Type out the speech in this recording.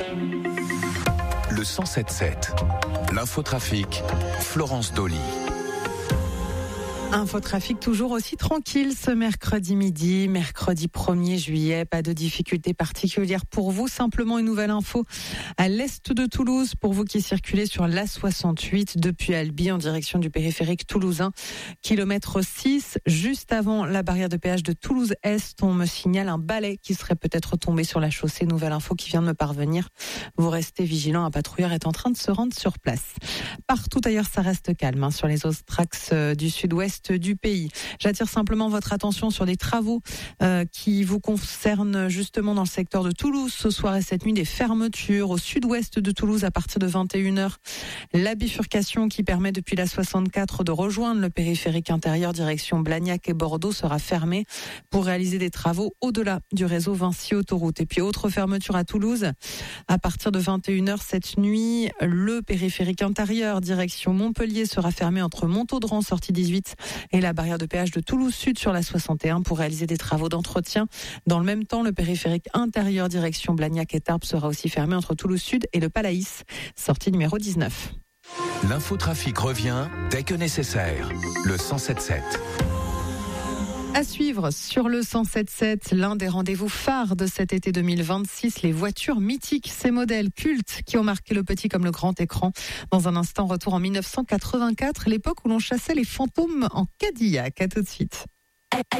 Le 107.7, l'infotrafic, Florence Dolly. Infotrafic toujours aussi tranquille ce mercredi midi, mercredi 1er juillet. Pas de difficultés particulières pour vous. Simplement une nouvelle info à l'est de Toulouse pour vous qui circulez sur l'A68 depuis Albi en direction du périphérique toulousain. Kilomètre 6, juste avant la barrière de péage de Toulouse-Est. On me signale un balai qui serait peut-être tombé sur la chaussée. Nouvelle info qui vient de me parvenir. Vous restez vigilants. Un patrouilleur est en train de se rendre sur place. Partout ailleurs, ça reste calme sur les autres axes du sud-ouest du pays. J'attire simplement votre attention sur des travaux qui vous concernent justement dans le secteur de Toulouse. Ce soir et cette nuit, des fermetures au sud-ouest de Toulouse à partir de 21h. La bifurcation qui permet depuis la 64 de rejoindre le périphérique intérieur direction Blagnac et Bordeaux sera fermée pour réaliser des travaux au-delà du réseau Vinci Autoroute. Et puis autre fermeture à Toulouse à partir de 21h cette nuit. Le périphérique intérieur direction Montpellier sera fermé entre Montaudran, sortie 18 et la barrière de péage de Toulouse Sud sur la 61 pour réaliser des travaux d'entretien. Dans le même temps, le périphérique intérieur direction Blagnac et Tarbes sera aussi fermé entre Toulouse Sud et le Palaïs, sortie numéro 19. L'infotrafic revient dès que nécessaire. Le 107.7. À suivre sur le 107.7, l'un des rendez-vous phares de cet été 2026, les voitures mythiques, ces modèles cultes qui ont marqué le petit comme le grand écran. Dans un instant, retour en 1984, l'époque où l'on chassait les fantômes en Cadillac. À tout de suite.